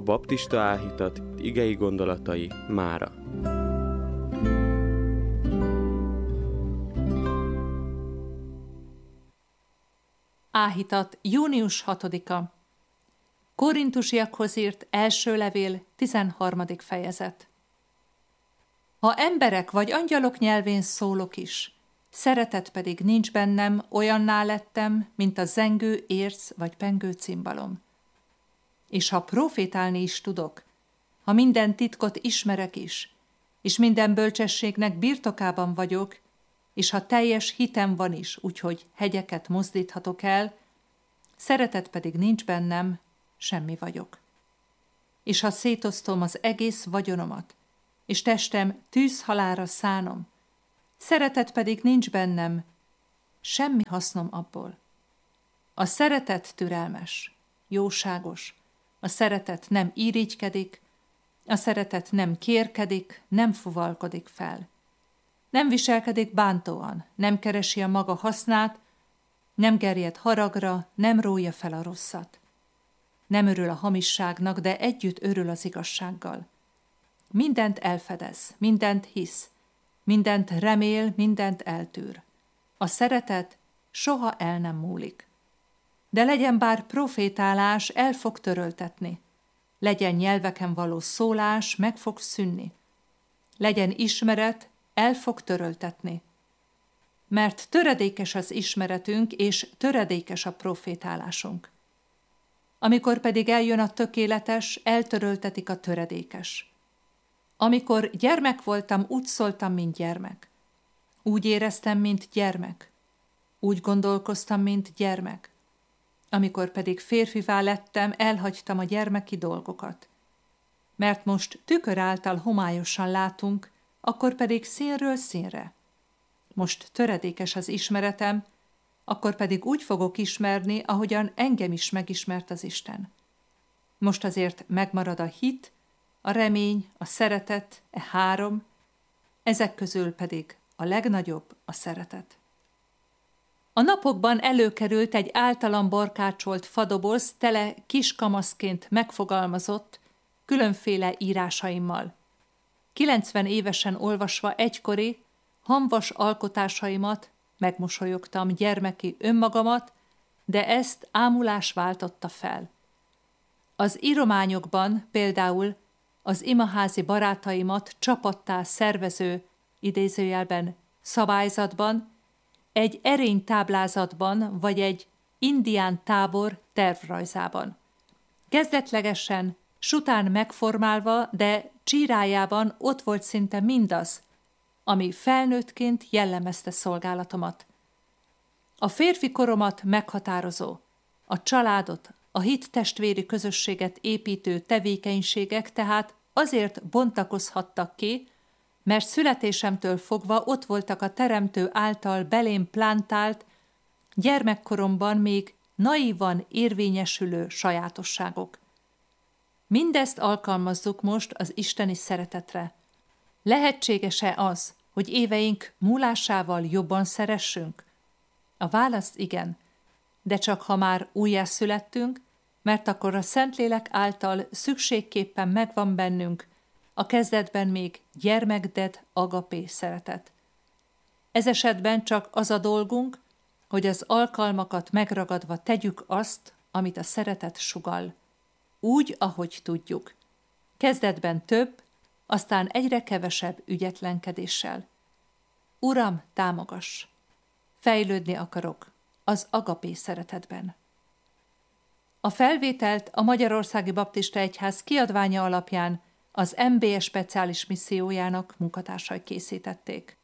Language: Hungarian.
baptista áhítat igei gondolatai mára. Áhítat, június 6-a. Korintusiakhoz írt első levél, 13. fejezet. Ha emberek vagy angyalok nyelvén szólok is, szeretet pedig nincs bennem, olyanná lettem, mint a zengő érc vagy pengő cimbalom. És ha profétálni is tudok, ha minden titkot ismerek is, és minden bölcsességnek birtokában vagyok, és ha teljes hitem van is, úgyhogy hegyeket mozdíthatok el, szeretet pedig nincs bennem, semmi vagyok. És ha szétosztom az egész vagyonomat, és testem tűzhalálra szánom, szeretet pedig nincs bennem, semmi hasznom abból. A szeretet türelmes, jóságos, a szeretet nem irigykedik, a szeretet nem kérkedik, nem fuvalkodik fel. Nem viselkedik bántóan, nem keresi a maga hasznát, nem gerjed haragra, nem rója fel a rosszat. Nem örül a hamisságnak, de együtt örül az igazsággal. Mindent elfedez, mindent hisz, mindent remél, mindent eltűr. A szeretet soha el nem múlik. De legyen bár profétálás, el fog töröltetni. Legyen nyelveken való szólás, meg fog szűnni. Legyen ismeret, el fog töröltetni. Mert töredékes az ismeretünk, és töredékes a profétálásunk. Amikor pedig eljön a tökéletes, eltöröltetik a töredékes. Amikor gyermek voltam, úgy szóltam, mint gyermek. Úgy éreztem, mint gyermek. Úgy gondolkoztam, mint gyermek. Amikor pedig férfivá lettem, elhagytam a gyermeki dolgokat. Mert most tükör által homályosan látunk, akkor pedig színről színre. Most töredékes az ismeretem, akkor pedig úgy fogok ismerni, ahogyan engem is megismert az Isten. Most azért megmarad a hit, a remény, a szeretet, három, ezek közül pedig a legnagyobb a szeretet. A napokban előkerült egy általam barkácsolt fadoboz, tele kiskamaszként megfogalmazott, különféle írásaimmal. 90 évesen olvasva egykori, hamvas alkotásaimat, megmosolyogtam gyermeki önmagamat, de ezt ámulás váltotta fel. Az írományokban például az imaházi barátaimat csapattá szervező, idézőjelben szabályzatban, egy erénytáblázatban vagy egy indián tábor tervrajzában. Kezdetlegesen, sután megformálva, de csírájában ott volt szinte mindaz, ami felnőttként jellemezte szolgálatomat. A férfi koromat meghatározó, a családot, a hittestvéri közösséget építő tevékenységek tehát azért bontakozhattak ki, mert születésemtől fogva ott voltak a Teremtő által belém plántált, gyermekkoromban még naívan érvényesülő sajátosságok. Mindezt alkalmazzuk most az isteni szeretetre. Lehetséges-e az, hogy éveink múlásával jobban szeressünk? A válasz igen, de csak ha már újjászülettünk, mert akkor a Szentlélek által szükségképpen megvan bennünk a kezdetben még gyermekded agapé szeretet. Ez esetben csak az a dolgunk, hogy az alkalmakat megragadva tegyük azt, amit a szeretet sugall. Úgy, ahogy tudjuk. Kezdetben több, aztán egyre kevesebb ügyetlenkedéssel. Uram, támogass! Fejlődni akarok az agapé szeretetben. A felvételt a Magyarországi Baptista Egyház kiadványa alapján az MBS speciális missziójának munkatársai készítették.